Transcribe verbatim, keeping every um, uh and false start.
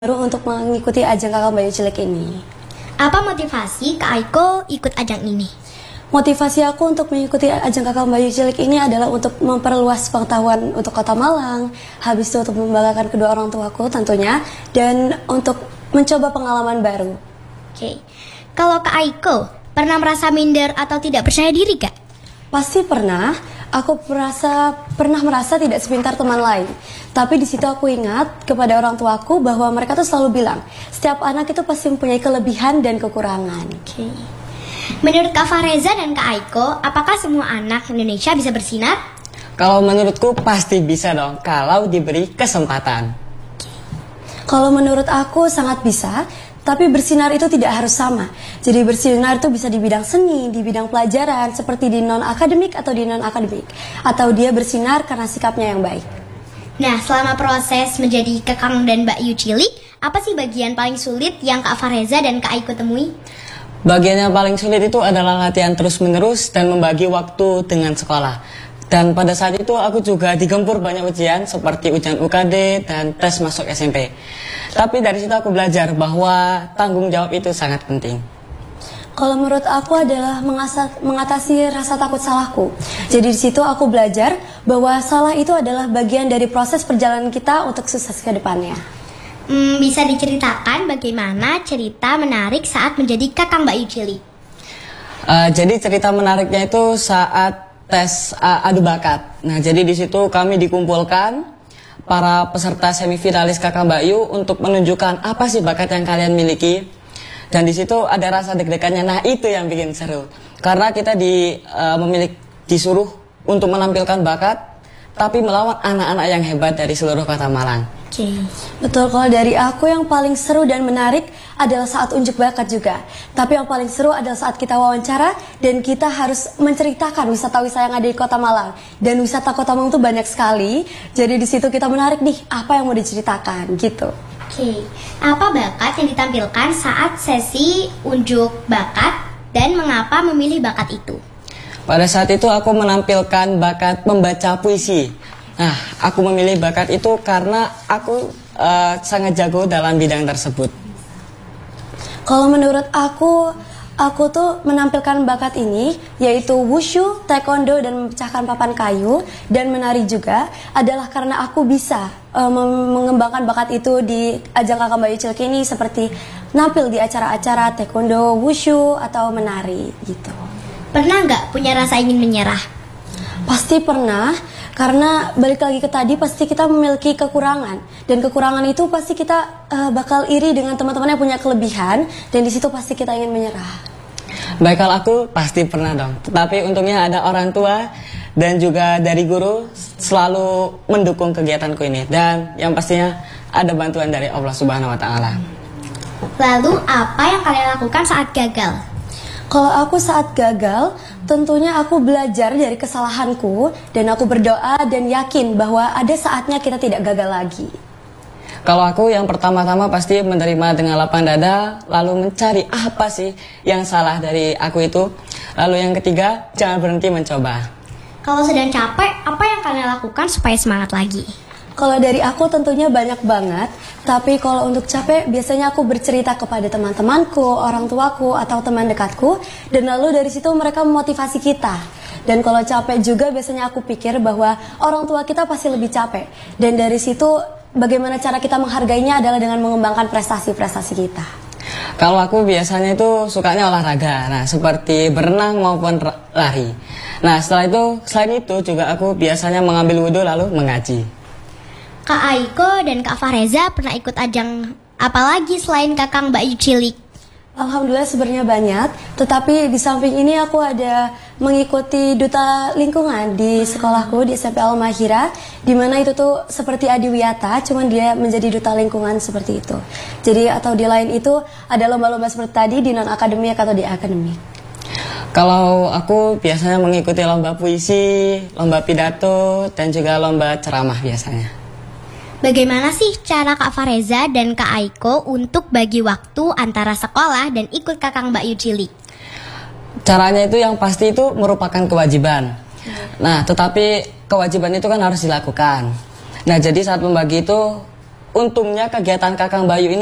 baru untuk mengikuti ajang Kakak Mbayu Cilik ini. Apa motivasi Kak Aiko ikut ajang ini? Motivasi aku untuk mengikuti ajang Kakak Mbayu Cilik ini adalah untuk memperluas pengetahuan untuk Kota Malang, habis itu untuk membanggakan kedua orang tuaku tentunya, dan untuk mencoba pengalaman baru. Oke, kalau Kak Aiko pernah merasa minder atau tidak percaya diri Kak? Pasti pernah. Aku merasa pernah merasa tidak sepintar teman lain. Tapi di situ aku ingat kepada orang tuaku bahwa mereka tuh selalu bilang, setiap anak itu pasti mempunyai kelebihan dan kekurangan. Oke. Menurut Kak Fareza dan Kak Aiko, apakah semua anak Indonesia bisa bersinar? Kalau menurutku pasti bisa dong, kalau diberi kesempatan. Kalau menurut aku sangat bisa. Tapi bersinar itu tidak harus sama. Jadi bersinar itu bisa di bidang seni, di bidang pelajaran, seperti di non-akademik atau di non-akademik. Atau dia bersinar karena sikapnya yang baik. Nah, selama proses menjadi Kakang dan Mbak Yu Cilik, apa sih bagian paling sulit yang Kak Fareza dan Kak Aiko temui? Bagian yang paling sulit itu adalah latihan terus-menerus dan membagi waktu dengan sekolah. Dan pada saat itu aku juga digempur banyak ujian seperti ujian U K D dan tes masuk S M P. Tapi dari situ aku belajar bahwa tanggung jawab itu sangat penting. Kalau menurut aku adalah mengasah, mengatasi rasa takut salahku. Jadi di situ aku belajar bahwa salah itu adalah bagian dari proses perjalanan kita untuk sukses ke depannya. Hmm, bisa diceritakan bagaimana cerita menarik saat menjadi Kakang Mbak Yu Cilik? Uh, jadi cerita menariknya itu saat tes uh, adu bakat. Nah, jadi di situ kami dikumpulkan para peserta semifinalis Kakak Mbak Yu untuk menunjukkan apa sih bakat yang kalian miliki. Dan di situ ada rasa deg-degannya. Nah, itu yang bikin seru. Karena kita di uh, memiliki disuruh untuk menampilkan bakat tapi melawan anak-anak yang hebat dari seluruh Kota Malang. Oke. Okay. Betul, kalau dari aku yang paling seru dan menarik adalah saat unjuk bakat juga. Tapi yang paling seru adalah saat kita wawancara dan kita harus menceritakan wisata-wisata yang ada di Kota Malang. Dan wisata Kota Malang itu banyak sekali. Jadi di situ kita menarik nih, apa yang mau diceritakan gitu. Oke. Okay. Apa bakat yang ditampilkan saat sesi unjuk bakat dan mengapa memilih bakat itu? Pada saat itu aku menampilkan bakat membaca puisi. Nah, aku memilih bakat itu karena aku uh, sangat jago dalam bidang tersebut. Kalau menurut aku, aku tuh menampilkan bakat ini, yaitu wushu, taekwondo, dan memecahkan papan kayu, dan menari juga, adalah karena aku bisa uh, mengembangkan bakat itu di ajang Kakak Mbayu Cilik ini, seperti nampil di acara-acara taekwondo, wushu, atau menari gitu. Pernah nggak punya rasa ingin menyerah? Pasti pernah, karena balik lagi ke tadi pasti kita memiliki kekurangan, dan kekurangan itu pasti kita uh, bakal iri dengan teman-teman yang punya kelebihan, dan di situ pasti kita ingin menyerah. Baik, kalau aku pasti pernah dong, tetapi untungnya ada orang tua dan juga dari guru selalu mendukung kegiatanku ini, dan yang pastinya ada bantuan dari Allah Subhanahu Wa Taala. Lalu apa yang kalian lakukan saat gagal? Kalau aku saat gagal, tentunya aku belajar dari kesalahanku dan aku berdoa dan yakin bahwa ada saatnya kita tidak gagal lagi. Kalau aku yang pertama-tama pasti menerima dengan lapang dada, lalu mencari apa sih yang salah dari aku itu. Lalu yang ketiga, jangan berhenti mencoba. Kalau sedang capek, apa yang kalian lakukan supaya semangat lagi? Kalau dari aku tentunya banyak banget, tapi kalau untuk capek biasanya aku bercerita kepada teman-temanku, orang tuaku, atau teman dekatku, dan lalu dari situ mereka memotivasi kita. Dan kalau capek juga biasanya aku pikir bahwa orang tua kita pasti lebih capek, dan dari situ bagaimana cara kita menghargainya adalah dengan mengembangkan prestasi-prestasi kita. Kalau aku biasanya itu sukanya olahraga, nah seperti berenang maupun lari. Nah setelah itu, selain itu juga aku biasanya mengambil wudhu lalu mengaji. Kak Aiko dan Kak Fareza pernah ikut ajang apa lagi selain Kakang Mbak Yu Cilik? Alhamdulillah sebenarnya banyak, tetapi di samping ini aku ada mengikuti duta lingkungan di sekolahku di S M P Al-Mahira, di mana itu tuh seperti Adiwiyata, cuman dia menjadi duta lingkungan seperti itu. Jadi atau di lain itu ada lomba-lomba seperti tadi di non-akademik atau di akademik. Kalau aku biasanya mengikuti lomba puisi, lomba pidato, dan juga lomba ceramah biasanya. Bagaimana sih cara Kak Fareza dan Kak Aiko untuk bagi waktu antara sekolah dan ikut Kakang Mbak Yu Cilik? Caranya itu yang pasti itu merupakan kewajiban. Nah, tetapi kewajiban itu kan harus dilakukan. Nah, jadi saat membagi itu untungnya kegiatan Kakang Bayu ini